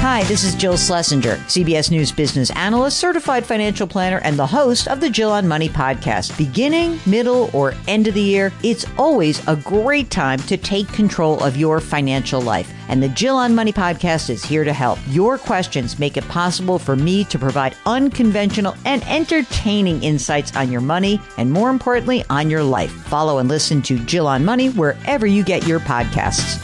Hi, this is Jill Schlesinger, CBS News business analyst, certified financial planner, and the host of the Jill on Money podcast. Beginning, middle, or end of the year, it's always a great time to take control of your financial life. And the Jill on Money podcast is here to help. Your questions make it possible for me to provide unconventional and entertaining insights on your money and, more importantly, on your life. Follow and listen to Jill on Money wherever you get your podcasts.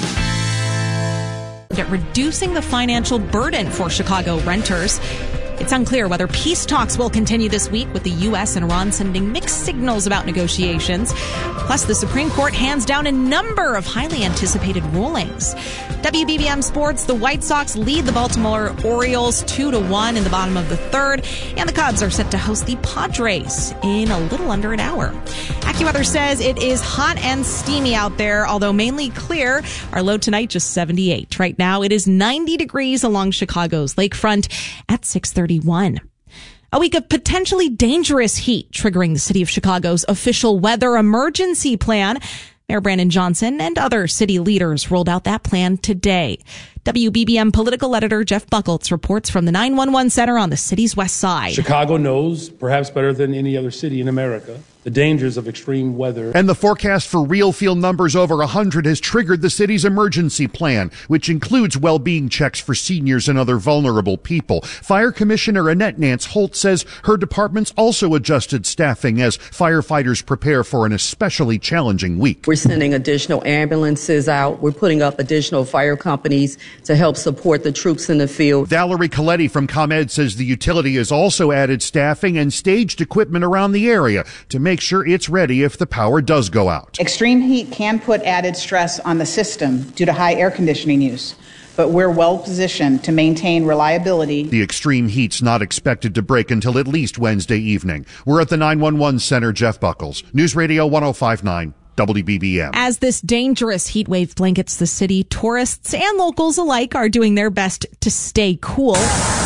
At reducing the financial burden for Chicago renters. It's unclear whether peace talks will continue this week, with the U.S. and Iran sending mixed signals about negotiations. Plus, the Supreme Court hands down a number of highly anticipated rulings. WBBM Sports, the White Sox lead the Baltimore Orioles 2-1 in the bottom of the third, and the Cubs are set to host the Padres in a little under an hour. AccuWeather says it is hot and steamy out there, although mainly clear. Our low tonight just 78. Right now, it is 90 degrees along Chicago's lakefront at 6:31. A week of potentially dangerous heat triggering the city of Chicago's official weather emergency plan. Mayor Brandon Johnson and other city leaders rolled out that plan today. WBBM political editor Jeff Buckles reports from the 911 Center on the city's west side. Chicago knows, perhaps better than any other city in America, the dangers of extreme weather. And the forecast for real field numbers over 100 has triggered the city's emergency plan, which includes well-being checks for seniors and other vulnerable people. Fire Commissioner Annette Nance Holt says her department's also adjusted staffing as firefighters prepare for an especially challenging week. We're sending additional ambulances out. We're putting up additional fire companies to help support the troops in the field. Valerie Coletti from ComEd says the utility has also added staffing and staged equipment around the area to make sure it's ready if the power does go out. Extreme heat can put added stress on the system due to high air conditioning use, but we're well positioned to maintain reliability. The extreme heat's not expected to break until at least Wednesday evening. We're at the 911 Center. Jeff Buckles, News Radio 105.9. WBBM. As this dangerous heat wave blankets the city, tourists and locals alike are doing their best to stay cool.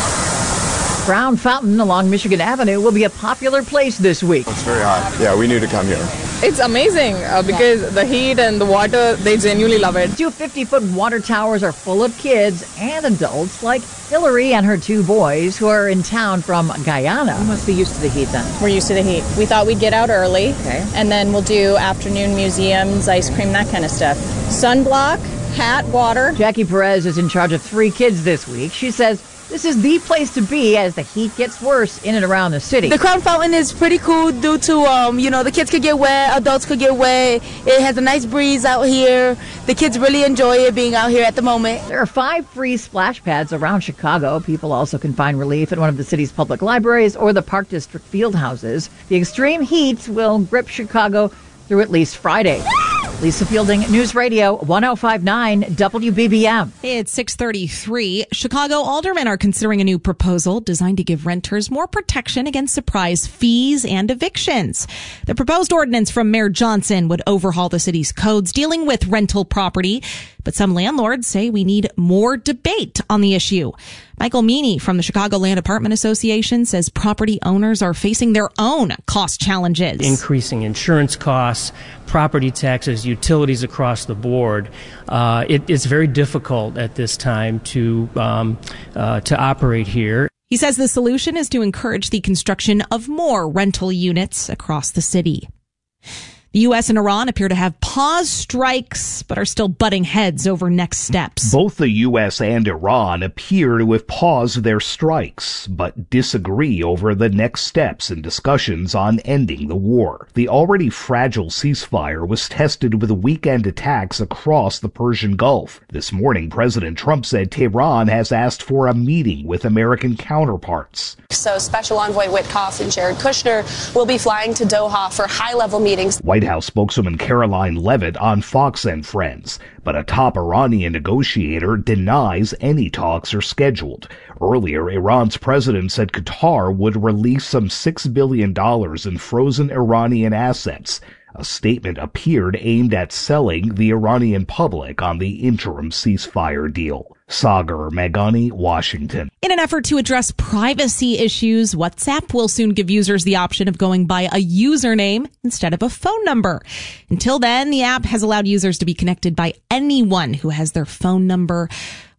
Brown Fountain along Michigan Avenue will be a popular place this week. It's very hot. Yeah, we knew to come here. It's amazing because the heat and the water, they genuinely love it. 2 50-foot water towers are full of kids and adults like Hillary and her 2 boys who are in town from Guyana. You must be used to the heat then. We're used to the heat. We thought we'd get out early, and then we'll do afternoon museums, ice cream, that kind of stuff. Sunblock, hat, water. Jackie Perez is in charge of 3 kids this week. She says this is the place to be as the heat gets worse in and around the city. The Crown Fountain is pretty cool due to, the kids could get wet, adults could get wet. It has a nice breeze out here. The kids really enjoy it being out here at the moment. There are 5 free splash pads around Chicago. People also can find relief at one of the city's public libraries or the Park District field houses. The extreme heat will grip Chicago through at least Friday. Lisa Fielding, News Radio 105.9 WBBM. It's 6:33. Chicago aldermen are considering a new proposal designed to give renters more protection against surprise fees and evictions. The proposed ordinance from Mayor Johnson would overhaul the city's codes dealing with rental property, but some landlords say we need more debate on the issue. Michael Meany from the Chicago Land Apartment Association says property owners are facing their own cost challenges. Increasing insurance costs, property taxes, utilities across the board. It's very difficult at this time to operate here. He says the solution is to encourage the construction of more rental units across the city. The U.S. and Iran appear to have paused strikes, but are still butting heads over next steps. Both the U.S. and Iran appear to have paused their strikes, but disagree over the next steps in discussions on ending the war. The already fragile ceasefire was tested with weekend attacks across the Persian Gulf. This morning, President Trump said Tehran has asked for a meeting with American counterparts. So Special Envoy Witkoff and Jared Kushner will be flying to Doha for high-level meetings. White House spokeswoman Caroline Leavitt on Fox and Friends, but a top Iranian negotiator denies any talks are scheduled. Earlier, Iran's president said Qatar would release some $6 billion in frozen Iranian assets. A statement appeared aimed at selling the Iranian public on the interim ceasefire deal. Sagar Meghani, Washington. In an effort to address privacy issues, WhatsApp will soon give users the option of going by a username instead of a phone number. Until then, the app has allowed users to be connected by anyone who has their phone number.